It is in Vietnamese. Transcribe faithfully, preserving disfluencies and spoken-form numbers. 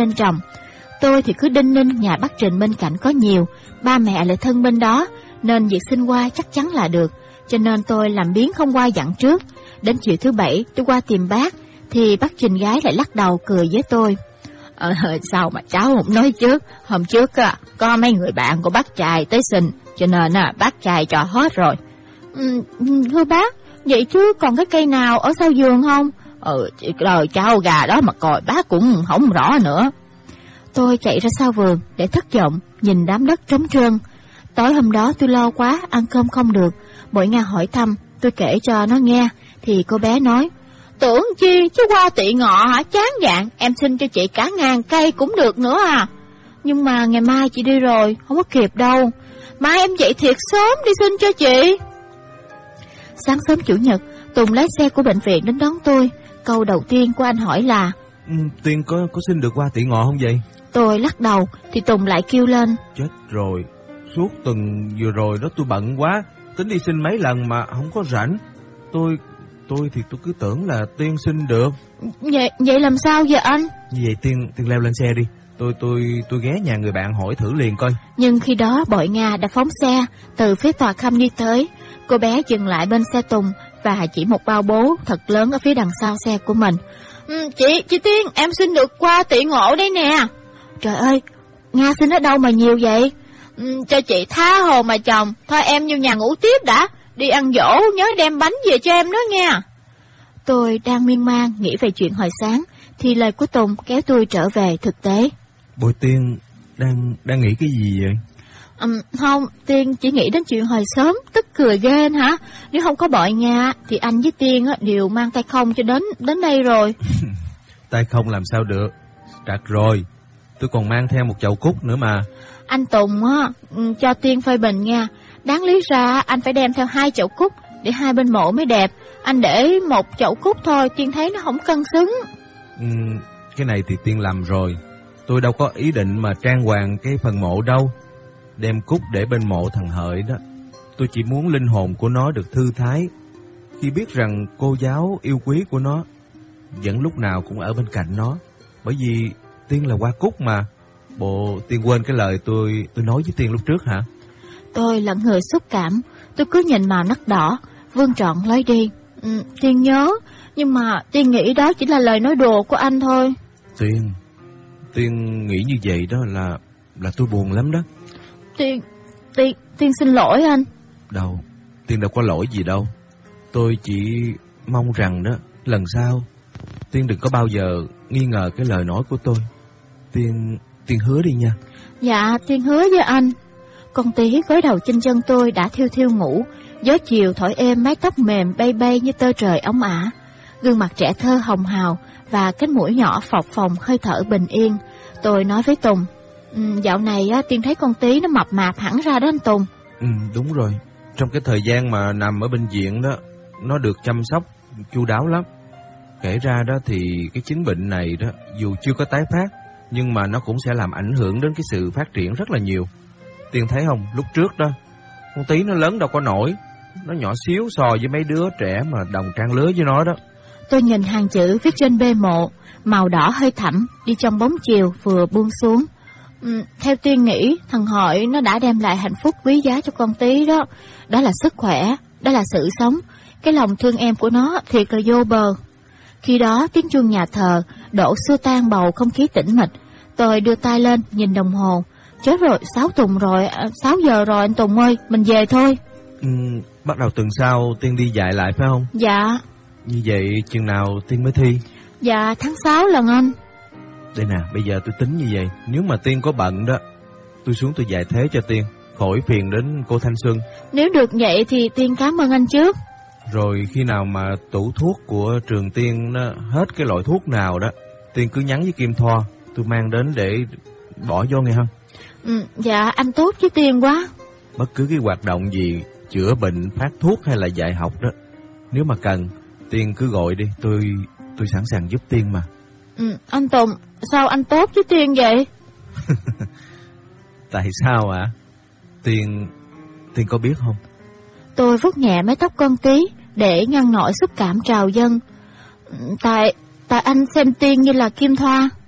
nên trồng. Tôi thì cứ đinh ninh nhà bác Trình bên cạnh có nhiều, ba mẹ lại thân bên đó, nên việc xin qua chắc chắn là được. Cho nên tôi làm biếng không qua dặn trước. Đến chiều thứ bảy tôi qua tìm bác, thì bác Trình gái lại lắc đầu cười với tôi. Ờ, sao mà cháu không nói trước? Hôm trước à, có mấy người bạn của bác trai tới xin, cho nên à, bác trai cho hết rồi. Ừ, thưa bác, vậy chứ còn cái cây nào ở sau vườn không? Ừ, đời cháu gà đó mà coi bác cũng không rõ nữa. Tôi chạy ra sau vườn để thất vọng, nhìn đám đất trống trơn. Tối hôm đó tôi lo quá, ăn cơm không được. Bội Nga hỏi thăm, tôi kể cho nó nghe, thì cô bé nói, tưởng chi chứ qua tị ngọ hả, chán dạng, em xin cho chị cả ngàn cây cũng được nữa à. Nhưng mà ngày mai chị đi rồi, không có kịp đâu. Mai em dậy thiệt sớm đi xin cho chị. Sáng sớm Chủ nhật, Tùng lái xe của bệnh viện đến đón tôi. Câu đầu tiên của anh hỏi là, ừ, Tiên có có xin được qua tị ngọ không vậy? Tôi lắc đầu, thì Tùng lại kêu lên, chết rồi, suốt tuần vừa rồi đó tôi bận quá, tính đi xin mấy lần mà không có rảnh. Tôi tôi thì tôi cứ tưởng là Tiên xin được. Vậy vậy làm sao vậy anh? Như vậy Tiên Tiên leo lên xe đi, tôi tôi tôi ghé nhà người bạn hỏi thử liền coi. Nhưng khi đó Bội Nga đã phóng xe từ phía tòa khâm đi tới. Cô bé dừng lại bên xe Tùng và chỉ một bao bố thật lớn ở phía đằng sau xe của mình. Ừ, chị chị Tiên, em xin được qua tị ngộ đây nè. Trời ơi, Nga xin ở đâu mà nhiều vậy? Ừ, cho chị tha hồ mà chồng. Thôi em vô nhà ngủ tiếp đã. Đi ăn dỗ nhớ đem bánh về cho em đó nha. Tôi đang miên man nghĩ về chuyện hồi sáng, thì lời của Tùng kéo tôi trở về thực tế. Bội Tiên đang đang nghĩ cái gì vậy? Um, không, Tiên chỉ nghĩ đến chuyện hồi sớm, tức cười ghê anh hả? Nếu không có Bội Nga thì anh với Tiên á, đều mang tay không cho đến đến đây rồi. Tay không làm sao được? Trật rồi, tôi còn mang theo một chậu cúc nữa mà. Anh Tùng á, cho Tiên phê bình nha. Đáng lý ra anh phải đem theo hai chậu cúc để hai bên mộ mới đẹp. Anh để một chậu cúc thôi, Tiên thấy nó không cân xứng. Ừ, cái này thì Tiên làm rồi. Tôi đâu có ý định mà trang hoàng cái phần mộ đâu. Đem cúc để bên mộ thằng Hợi đó, tôi chỉ muốn linh hồn của nó được thư thái khi biết rằng cô giáo yêu quý của nó vẫn lúc nào cũng ở bên cạnh nó. Bởi vì Tiên là hoa cúc mà. Bộ Tiên quên cái lời tôi tôi nói với Tiên lúc trước hả? Tôi lẫn người xúc cảm, tôi cứ nhìn màu nắc đỏ, vươn trọn lấy đi. Ừ, Tiên nhớ, nhưng mà Tiên nghĩ đó chỉ là lời nói đùa của anh thôi. Tiên, Tiên nghĩ như vậy đó là là tôi buồn lắm đó. Tiên, Tiên, Tiên xin lỗi anh. Đâu, Tiên đâu có lỗi gì đâu. Tôi chỉ mong rằng đó, lần sau Tiên đừng có bao giờ nghi ngờ cái lời nói của tôi. Tiên, Tiên hứa đi nha. Dạ, Tiên hứa với anh. Con tí gối đầu trên chân tôi đã thiêu thiêu ngủ. Gió chiều thổi êm mái tóc mềm bay bay như tơ trời óng ả. Gương mặt trẻ thơ hồng hào và cái mũi nhỏ phập phồng hơi thở bình yên. Tôi nói với Tùng, ừ, dạo này á, Tiên thấy con tí nó mập mạp hẳn ra đó anh Tùng. Ừ, đúng rồi. Trong cái thời gian mà nằm ở bệnh viện đó, nó được chăm sóc chu đáo lắm. Kể ra đó thì cái chứng bệnh này đó, dù chưa có tái phát, nhưng mà nó cũng sẽ làm ảnh hưởng đến cái sự phát triển rất là nhiều. Tiên thấy không, lúc trước đó, con tí nó lớn đâu có nổi. Nó nhỏ xíu so với mấy đứa trẻ mà đồng trang lứa với nó đó. Tôi nhìn hàng chữ viết trên bê mộ, màu đỏ hơi thẳm, đi trong bóng chiều vừa buông xuống. Ừ, theo Tiên nghĩ, thằng Hội nó đã đem lại hạnh phúc quý giá cho con tí đó. Đó là sức khỏe, đó là sự sống. Cái lòng thương em của nó thiệt là vô bờ. Khi đó tiếng chuông nhà thờ đổ xua tan bầu không khí tĩnh mịch. Tôi đưa tay lên nhìn đồng hồ. Chết rồi, sáu Tùng rồi, sáu giờ rồi anh Tùng ơi, mình về thôi. Ừ, bắt đầu tuần sau Tiên đi dạy lại phải không? Dạ. Như vậy chừng nào Tiên mới thi? Dạ tháng sáu lần anh. Đây nè, bây giờ tôi tính như vậy. Nếu mà Tiên có bận đó, tôi xuống tôi dạy thế cho Tiên, khỏi phiền đến cô Thanh Xuân. Nếu được vậy thì Tiên cảm ơn anh trước. Rồi khi nào mà tủ thuốc của trường Tiên nó hết cái loại thuốc nào đó, Tiên cứ nhắn với Kim Thoa, tôi mang đến để bỏ vô nghe không? Ừ, dạ anh tốt với Tiên quá. Bất cứ cái hoạt động gì, chữa bệnh, phát thuốc hay là dạy học đó, nếu mà cần, Tiên cứ gọi đi, tôi tôi sẵn sàng giúp Tiên mà. Ừ, anh Tùng, sao anh tốt với Tiên vậy? Tại sao ạ? À? Tiên, Tiên có biết không? Tôi vuốt nhẹ mái tóc con tí để ngăn nổi xúc cảm trào dâng. Tại, tại anh xem Tiên như là Kim Thoa.